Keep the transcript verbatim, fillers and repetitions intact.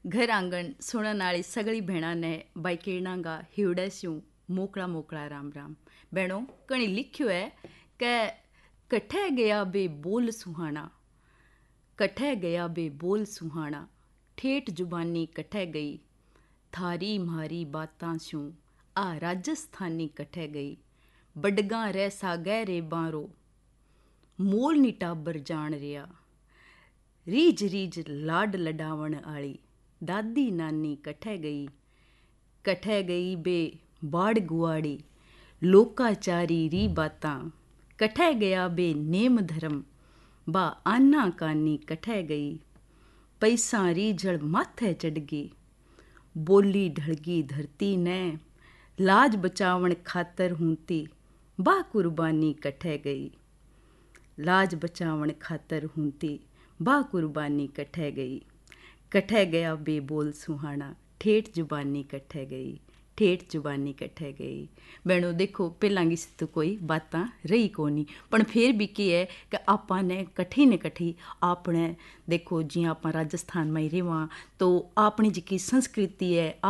घर आंगण सुणन वाली सगळी भेणां ने बाई किरणांगा हिवड़स्यूं मोकला मोकला राम राम। भेणों कणी लिख्यो है कि कठे गया बे बोल सुहाना, कठे गया बे बोल सुहाना, ठेठ जुबानी कठे गई, थारी म्हारी बातां स्यूं आ राजस्थानी कठे गई, बडगां रह सागै रे बारो, मोल नी टाबर जान रिया, रीज रीज लाड लडावण आली, दादी नानी कठे गई, कठे गई बे बाड़ गुआड़ी, लोकाचारी री बातां, कठे गया बे नेम धर्म, बा आना कानी कठे गई, पैसा रीझड़ माथे चढ़गी, बोली ढलगी धरती ने, लाज बचावण खातर हूंती, बा कुर्बानी कठे गई, लाज बचावण खातर हूंती, बा कुर्बानी कठे गई, कठे गया बेबोल सुहाना, ठेठ जुबानी कठे गई, ठेठ जुबानी कठे गई। भैणों देखो पहलांगी से तो कोई बातां रही कोनी, पण फिर भी की है कि आपां ने कठी ने कठी आपने देखो जियां आपां राजस्थान में ही रहां तो अपनी जी संस्कृति है